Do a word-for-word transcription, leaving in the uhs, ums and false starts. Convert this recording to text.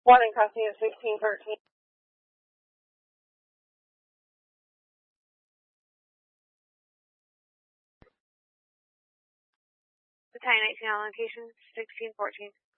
One in custody of sixteen thirteen. Battalion nineteen on location, sixteen fourteen.